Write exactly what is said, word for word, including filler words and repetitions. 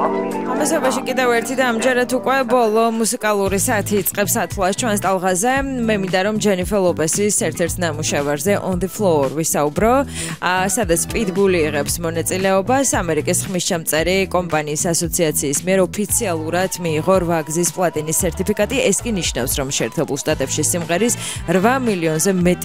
ამასობაში კიდევ ერთი და ამჯერად უკვე ბოლო მუსიკალური საათი იწყებს ათლას ჩვენს ტალღაზე. მე მინდა რომ ჯენიფერ ლოპესის ერთ-ერთ ნამუშევარზე On the Floor ვისაუბრო, სადაც პიტბული იღებს მონაწილეობას. ამერიკის ხმისჩამწერი კომპანიის ასოციაციის მიერ ოფიციალურად მიიღო რვა გზის პლატინის სერტიფიკატი. ეს კი ნიშნავს, რომ შეერთებულ შტატებში სიმღერის რვა მილიონზე მეტი